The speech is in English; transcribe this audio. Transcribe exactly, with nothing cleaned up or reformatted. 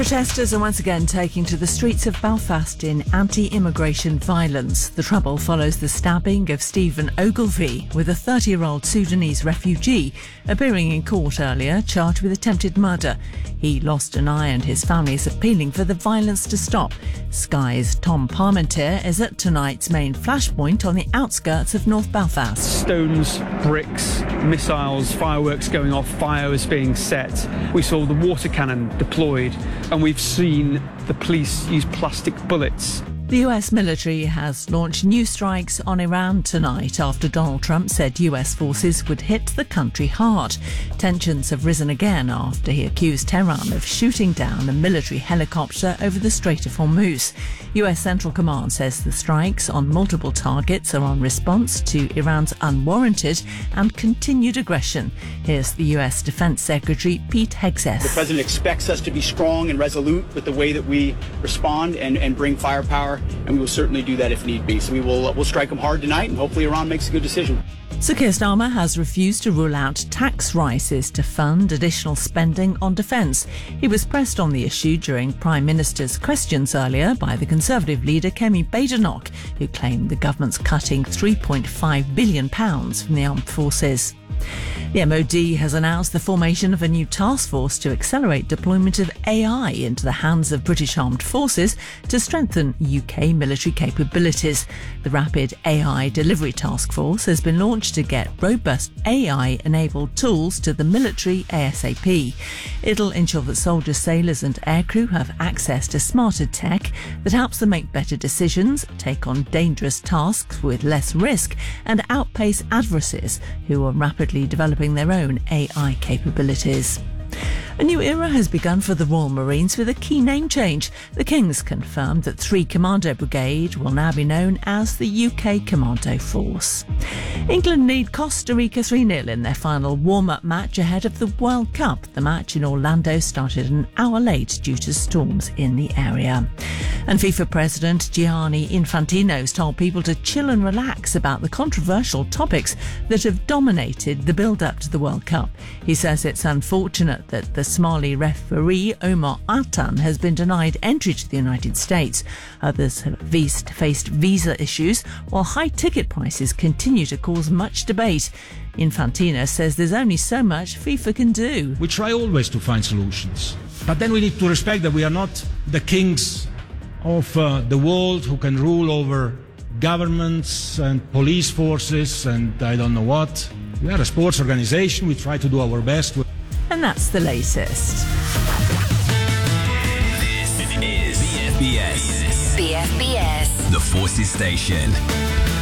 Protesters are once again taking to the streets of Belfast in anti-immigration violence. The trouble follows the stabbing of Stephen Ogilvie, with a thirty-year-old Sudanese refugee appearing in court earlier, charged with attempted murder. He lost an eye and his family is appealing for the violence to stop. Sky's Tom Parmentier is at tonight's main flashpoint on the outskirts of North Belfast. Stones, bricks, missiles, fireworks going off, fires being set. We saw the water cannon deployed, and we've seen the police use plastic bullets. The U S military has launched new strikes on Iran tonight after Donald Trump said U S forces would hit the country hard. Tensions have risen again after he accused Tehran of shooting down a military helicopter over the Strait of Hormuz. U S Central Command says the strikes on multiple targets are in response to Iran's unwarranted and continued aggression. Here's the U S Defense Secretary Pete Hegseth. The President expects us to be strong and resolute with the way that we respond and, and bring firepower, and we will certainly do that if need be. So we will we'll strike them hard tonight, and hopefully Iran makes a good decision. Sir Keir Starmer has refused to rule out tax rises to fund additional spending on defence. He was pressed on the issue during Prime Minister's questions earlier by the Conservative leader Kemi Badenoch, who claimed the government's cutting three point five billion pounds from the armed forces. The M O D has announced the formation of a new task force to accelerate deployment of A I into the hands of British armed forces to strengthen U K military capabilities. The Rapid A I Delivery Task Force has been launched to get robust A I-enabled tools to the military ASAP. It'll ensure that soldiers, sailors and aircrew have access to smarter tech that helps them make better decisions, take on dangerous tasks with less risk, and outpace adversaries who are rapidly developing their own A I capabilities. A new era has begun for the Royal Marines with a key name change. The Kings confirmed that three Commando Brigade will now be known as the U K Commando Force. England lead Costa Rica three nil in their final warm-up match ahead of the World Cup. The match in Orlando started an hour late due to storms in the area. And FIFA President Gianni Infantino has told people to chill and relax about the controversial topics that have dominated the build-up to the World Cup. He says it's unfortunate that the Somali referee Omar Atan has been denied entry to the United States. Others have faced visa issues, while high ticket prices continue to cause much debate. Infantino says there's only so much FIFA can do. We try always to find solutions, but then we need to respect that we are not the kings of uh, the world who can rule over governments and police forces and I don't know what. We are a sports organization. We try to do our best. And that's the latest. This is B F B S. B F B S. The Forces Station.